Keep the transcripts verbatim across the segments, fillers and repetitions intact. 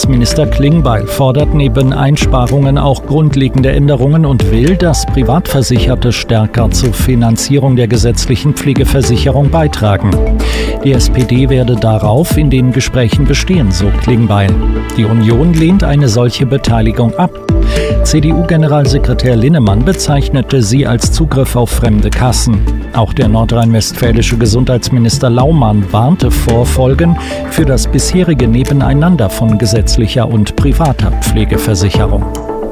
Gesundheitsminister Klingbeil fordert neben Einsparungen auch grundlegende Änderungen und will, dass Privatversicherte stärker zur Finanzierung der gesetzlichen Pflegeversicherung beitragen. Die S P D werde darauf in den Gesprächen bestehen, so Klingbeil. Die Union lehnt eine solche Beteiligung ab. C D U-Generalsekretär Linnemann bezeichnete sie als Zugriff auf fremde Kassen. Auch der nordrhein-westfälische Gesundheitsminister Laumann warnte vor Folgen für das bisherige Nebeneinander von gesetzlicher und privater Pflegeversicherung.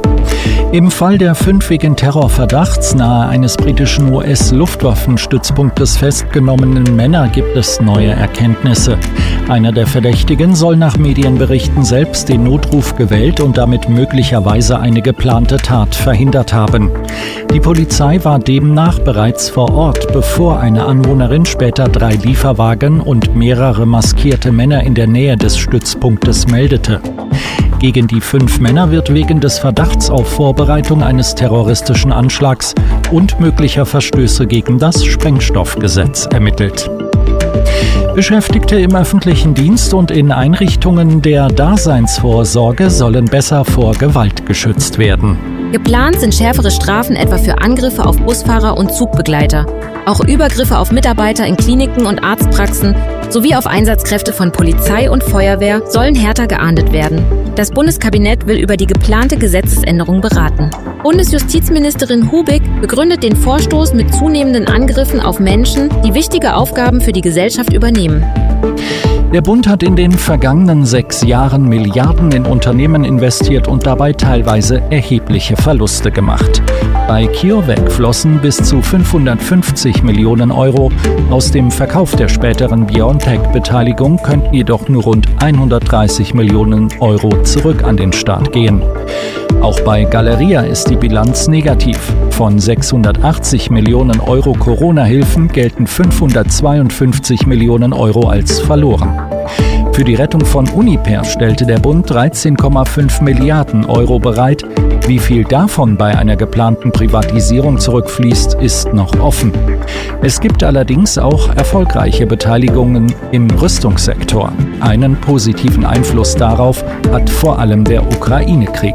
Im Fall der fünf wegen Terrorverdachts nahe eines britischen U S-Luftwaffenstützpunktes festgenommenen Männer gibt es neue Erkenntnisse. Einer der Verdächtigen soll nach Medienberichten selbst den Notruf gewählt und damit möglicherweise eine geplante Tat verhindert haben. Die Polizei war demnach bereits vor Ort, bevor eine Anwohnerin später drei Lieferwagen und mehrere maskierte Männer in der Nähe des Stützpunktes meldete. Gegen die fünf Männer wird wegen des Verdachts auf Vorbereitung eines terroristischen Anschlags und möglicher Verstöße gegen das Sprengstoffgesetz ermittelt. Beschäftigte im öffentlichen Dienst und in Einrichtungen der Daseinsvorsorge sollen besser vor Gewalt geschützt werden. Geplant sind schärfere Strafen etwa für Angriffe auf Busfahrer und Zugbegleiter. Auch Übergriffe auf Mitarbeiter in Kliniken und Arztpraxen sowie auf Einsatzkräfte von Polizei und Feuerwehr sollen härter geahndet werden. Das Bundeskabinett will über die geplante Gesetzesänderung beraten. Bundesjustizministerin Hubig begründet den Vorstoß mit zunehmenden Angriffen auf Menschen, die wichtige Aufgaben für die Gesellschaft übernehmen. Der Bund hat in den vergangenen sechs Jahren Milliarden in Unternehmen investiert und dabei teilweise erhebliche Verluste gemacht. Bei CureVac flossen bis zu fünfhundertfünfzig Millionen Euro. Aus dem Verkauf der späteren BioNTech-Beteiligung könnten jedoch nur rund hundertdreißig Millionen Euro zurück an den Staat gehen. Auch bei Galeria ist die Bilanz negativ. Von sechshundertachtzig Millionen Euro Corona-Hilfen gelten fünfhundertzweiundfünfzig Millionen Euro als verloren. Für die Rettung von Uniper stellte der Bund dreizehn Komma fünf Milliarden Euro bereit. Wie viel davon bei einer geplanten Privatisierung zurückfließt, ist noch offen. Es gibt allerdings auch erfolgreiche Beteiligungen im Rüstungssektor. Einen positiven Einfluss darauf hat vor allem der Ukraine-Krieg.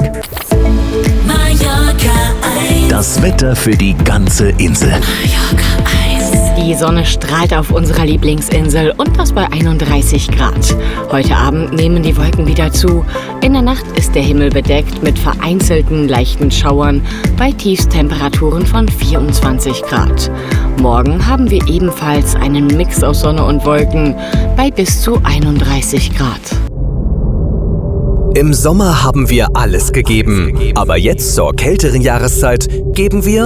Das Wetter für die ganze Insel. Die Sonne strahlt auf unserer Lieblingsinsel und das bei einunddreißig Grad. Heute Abend nehmen die Wolken wieder zu. In der Nacht ist der Himmel bedeckt mit vereinzelten leichten Schauern bei Tiefstemperaturen von vierundzwanzig Grad. Morgen haben wir ebenfalls einen Mix aus Sonne und Wolken bei bis zu einunddreißig Grad. Im Sommer haben wir alles gegeben, aber jetzt zur kälteren Jahreszeit geben wir